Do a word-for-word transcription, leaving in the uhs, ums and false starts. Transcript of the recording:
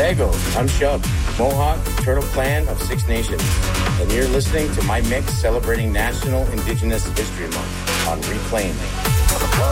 Lego, Unshub, Mohawk, Turtle Clan of Six Nations. And you're listening to my mix celebrating National Indigenous History Month on Reclaim.